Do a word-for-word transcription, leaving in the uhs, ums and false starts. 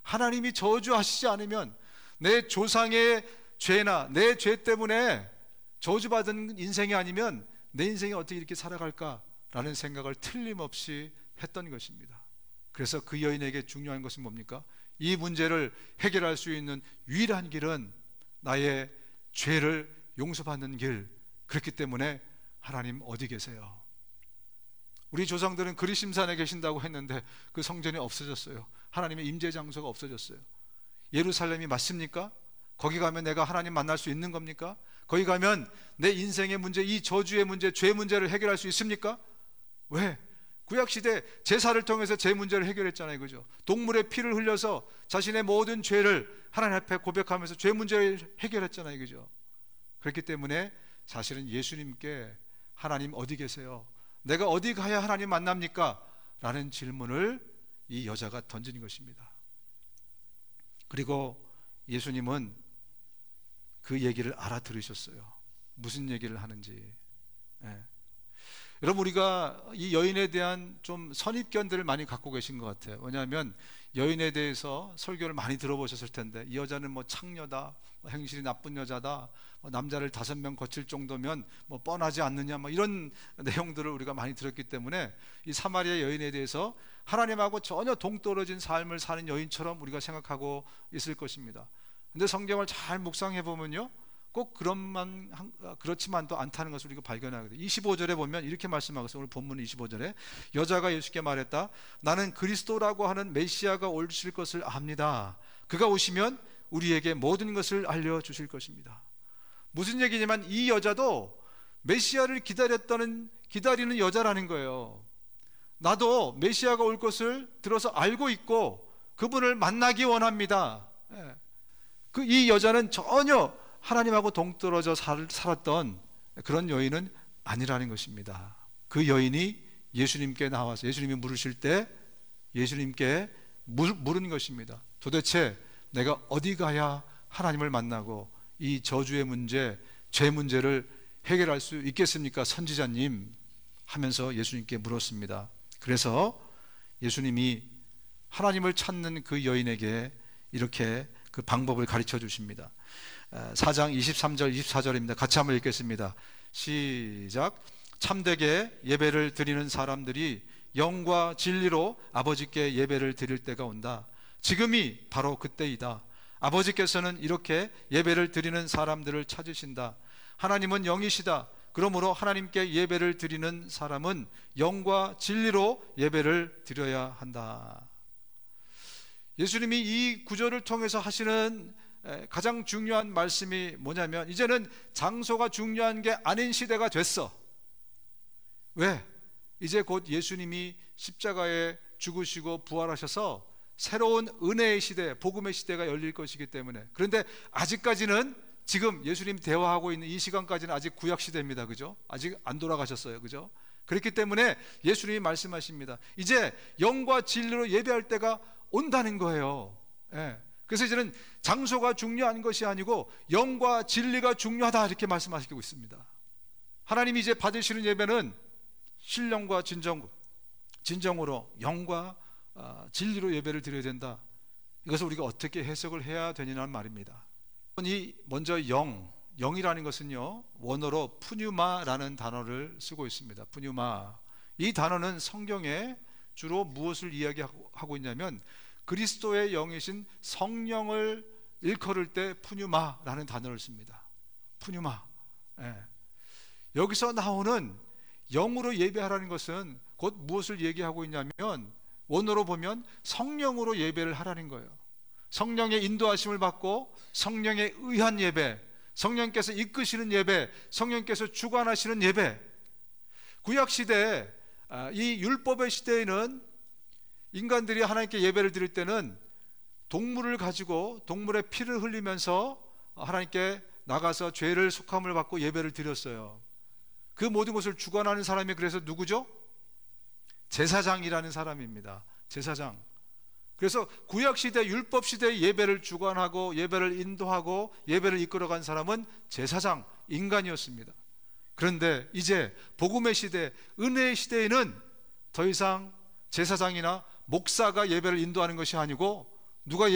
하나님이 저주하시지 않으면 내 조상의 죄나 내 죄 때문에 저주받은 인생이 아니면 내 인생이 어떻게 이렇게 살아갈까라는 생각을 틀림없이 했던 것입니다. 그래서 그 여인에게 중요한 것은 뭡니까? 이 문제를 해결할 수 있는 유일한 길은 나의 죄를 용서받는 길. 그렇기 때문에 하나님 어디 계세요? 우리 조상들은 그리심산에 계신다고 했는데 그 성전이 없어졌어요. 하나님의 임재 장소가 없어졌어요. 예루살렘이 맞습니까? 거기 가면 내가 하나님 만날 수 있는 겁니까? 거기 가면 내 인생의 문제, 이 저주의 문제, 죄 문제를 해결할 수 있습니까? 왜? 구약시대 제사를 통해서 죄 문제를 해결했잖아요, 그죠? 동물의 피를 흘려서 자신의 모든 죄를 하나님 앞에 고백하면서 죄 문제를 해결했잖아요, 그죠? 그렇기 때문에 사실은 예수님께 하나님 어디 계세요? 내가 어디 가야 하나님 만납니까? 라는 질문을 이 여자가 던지는 것입니다. 그리고 예수님은 그 얘기를 알아들으셨어요. 무슨 얘기를 하는지. 예. 여러분, 우리가 이 여인에 대한 좀 선입견들을 많이 갖고 계신 것 같아요. 왜냐하면 여인에 대해서 설교를 많이 들어보셨을 텐데, 이 여자는 뭐 창녀다, 뭐 행실이 나쁜 여자다, 뭐 남자를 다섯 명 거칠 정도면 뭐 뻔하지 않느냐, 뭐 이런 내용들을 우리가 많이 들었기 때문에 이 사마리아 여인에 대해서 하나님하고 전혀 동떨어진 삶을 사는 여인처럼 우리가 생각하고 있을 것입니다. 근데 성경을 잘 묵상해 보면요, 꼭 그런만, 그렇지만도 않다는 것을 우리가 발견하게 돼요. 이십오 절에 보면 이렇게 말씀하고 있어요. 오늘 본문 이십오 절에 여자가 예수께 말했다. 나는 그리스도라고 하는 메시아가 오실 것을 압니다. 그가 오시면 우리에게 모든 것을 알려주실 것입니다. 무슨 얘기냐면 이 여자도 메시아를 기다렸다는, 기다리는 여자라는 거예요. 나도 메시아가 올 것을 들어서 알고 있고 그분을 만나기 원합니다. 그 이 여자는 전혀 하나님하고 동떨어져 살, 살았던 그런 여인은 아니라는 것입니다. 그 여인이 예수님께 나와서 예수님이 물으실 때 예수님께 물, 물은 것입니다. 도대체 내가 어디 가야 하나님을 만나고 이 저주의 문제, 죄 문제를 해결할 수 있겠습니까? 선지자님 하면서 예수님께 물었습니다. 그래서 예수님이 하나님을 찾는 그 여인에게 이렇게 그 방법을 가르쳐 주십니다. 사 장 이십삼 절 이십사 절입니다. 같이 한번 읽겠습니다. 시작. 참되게 예배를 드리는 사람들이 영과 진리로 아버지께 예배를 드릴 때가 온다. 지금이 바로 그때이다. 아버지께서는 이렇게 예배를 드리는 사람들을 찾으신다. 하나님은 영이시다. 그러므로 하나님께 예배를 드리는 사람은 영과 진리로 예배를 드려야 한다. 예수님이 이 구절을 통해서 하시는 가장 중요한 말씀이 뭐냐면, 이제는 장소가 중요한 게 아닌 시대가 됐어. 왜? 이제 곧 예수님이 십자가에 죽으시고 부활하셔서 새로운 은혜의 시대, 복음의 시대가 열릴 것이기 때문에. 그런데 아직까지는, 지금 예수님 대화하고 있는 이 시간까지는 아직 구약 시대입니다. 그죠? 아직 안 돌아가셨어요. 그죠? 그렇기 때문에 예수님이 말씀하십니다. 이제 영과 진리로 예배할 때가 온다는 거예요. 예. 그래서 이제는 장소가 중요한 것이 아니고 영과 진리가 중요하다, 이렇게 말씀하시고 있습니다. 하나님이 이제 받으시는 예배는 신령과 진정, 진정으로 영과 진리로 예배를 드려야 된다. 이것을 우리가 어떻게 해석을 해야 되냐는 말입니다. 이 먼저 영, 영이라는 것은요, 원어로 푸뉴마라는 단어를 쓰고 있습니다. 푸뉴마. 이 단어는 성경에 주로 무엇을 이야기하고 있냐면, 그리스도의 영이신 성령을 일컬을 때 푸뉴마라는 단어를 씁니다. 푸뉴마. 예. 여기서 나오는 영으로 예배하라는 것은 곧 무엇을 얘기하고 있냐면, 원어로 보면 성령으로 예배를 하라는 거예요. 성령의 인도하심을 받고 성령에 의한 예배, 성령께서 이끄시는 예배, 성령께서 주관하시는 예배. 구약시대, 이 율법의 시대에는 인간들이 하나님께 예배를 드릴 때는 동물을 가지고 동물의 피를 흘리면서 하나님께 나가서 죄를 속함을 받고 예배를 드렸어요. 그 모든 것을 주관하는 사람이 그래서 누구죠? 제사장이라는 사람입니다. 제사장. 그래서 구약시대, 율법시대의 예배를 주관하고 예배를 인도하고 예배를 이끌어간 사람은 제사장, 인간이었습니다. 그런데 이제 복음의 시대, 은혜의 시대에는 더 이상 제사장이나 목사가 예배를 인도하는 것이 아니고 누가